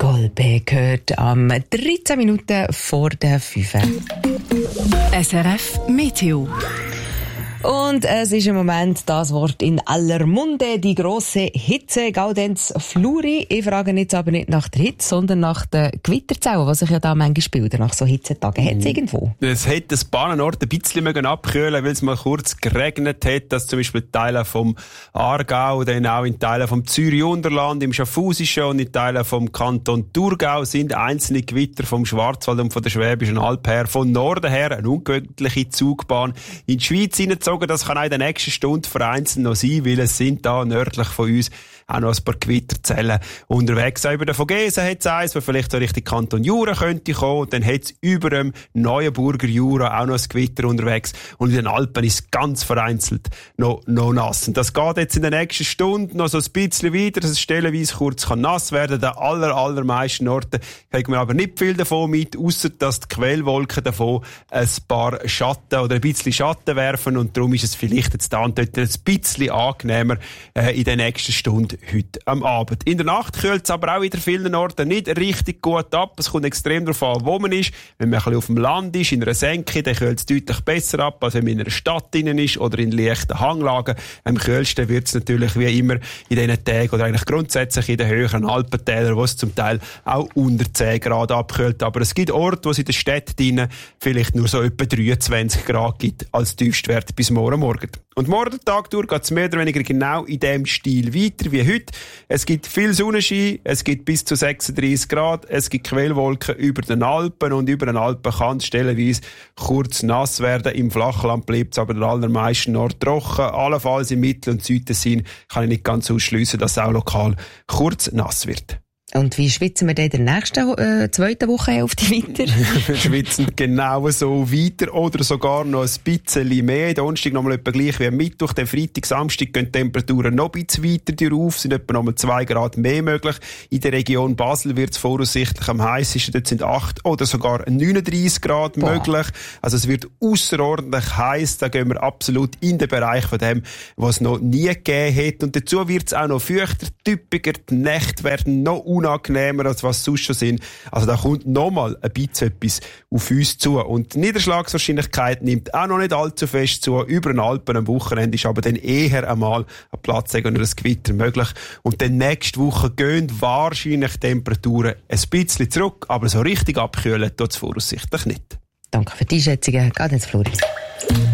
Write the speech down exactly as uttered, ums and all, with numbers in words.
Kolbe gehört am dreizehn Minuten vor der fünf. S R F Meteo. Und es ist im Moment das Wort in aller Munde, die grosse Hitze, Gaudenz Fluri. Ich frage jetzt aber nicht nach der Hitze, sondern nach den Gewitterzellen, die sich ja da manchmal bilden nach so Hitzetagen. Hat es irgendwo? Es hat ein paar Orte ein bisschen mögen abkühlen, weil es mal kurz geregnet hat, dass zum Beispiel Teile vom Aargau, dann auch in Teilen vom Zürich-Unterland, im Schaffhausischen und in Teilen vom Kanton Thurgau sind einzelne Gewitter vom Schwarzwald und von der Schwäbischen Alb her, von Norden her eine ungewöhnliche Zugbahn in die Schweiz hineingezogen. Das kann auch in der nächsten Stunde vereinzelt noch sein, weil es sind da nördlich von uns auch noch ein paar Gewitterzellen unterwegs. Auch über den Vogesen hat es eins, das vielleicht so Richtung Kanton Jura könnte kommen. Und dann hat es über dem Neuenburger Jura auch noch ein Gewitter unterwegs. Und in den Alpen ist es ganz vereinzelt noch, noch nass. Und das geht jetzt in der nächsten Stunde noch so ein bisschen weiter, dass es stellenweise kurz kann nass werden kann. Den aller, allermeisten Orten kriegt man aber nicht viel davon mit, ausser dass die Quellwolken davon ein paar Schatten oder ein bisschen Schatten werfen. Und darum ist es vielleicht jetzt da und dort ein bisschen angenehmer äh, in der nächsten Stunde heute am Abend. In der Nacht kühlt es aber auch in vielen Orten nicht richtig gut ab. Es kommt extrem darauf an, wo man ist. Wenn man ein bisschen auf dem Land ist, in einer Senke, dann kühlt es deutlich besser ab, als wenn man in einer Stadt drin ist oder in leichten Hanglagen. Am kühlsten wird es natürlich wie immer in diesen Tagen oder eigentlich grundsätzlich in den höheren Alpentälern, wo es zum Teil auch unter zehn Grad abkühlt. Aber es gibt Orte, wo es in der Stadt drin vielleicht nur so etwa dreiundzwanzig Grad gibt als Tiefstwert bis morgen Morgen. Und morgen Tag durch geht es mehr oder weniger genau in dem Stil weiter wie heute. Es gibt viel Sonnenschein, es gibt bis zu sechsunddreissig Grad, es gibt Quellwolken über den Alpen und über den Alpen kann es stellenweise kurz nass werden. Im Flachland bleibt es aber der allermeisten Ort trocken. Allenfalls im Mittel- und Südtessin kann ich nicht ganz ausschliessen, dass es auch lokal kurz nass wird. Und wie schwitzen wir dann in der nächsten, äh, zweiten Wochenhälfte weiter? Wir schwitzen genau so weiter oder sogar noch ein bisschen mehr. Donnerstag noch mal etwa gleich wie am Mittwoch. Dann Freitag, Samstag gehen die Temperaturen noch ein bisschen weiter rauf. Es sind etwa noch mal zwei Grad mehr möglich. In der Region Basel wird es voraussichtlich am heißesten. Dort sind acht oder sogar neununddreissig Grad Boah. möglich. Also es wird ausserordentlich heiß. Da gehen wir absolut in den Bereich von dem, was es noch nie gegeben hat. Und dazu wird es auch noch feuchter, typischer. Die Nächte werden noch unangenehmer, als was sonst schon sind. Also da kommt nochmal ein bisschen etwas auf uns zu. Und die Niederschlagswahrscheinlichkeit nimmt auch noch nicht allzu fest zu. Über den Alpen am Wochenende ist aber dann eher einmal ein Platz oder ein Gewitter möglich. Und dann nächste Woche gehen wahrscheinlich Temperaturen ein bisschen zurück, aber so richtig abkühlen tut es voraussichtlich nicht. Danke für die Einschätzungen. Gaudenz Fluri.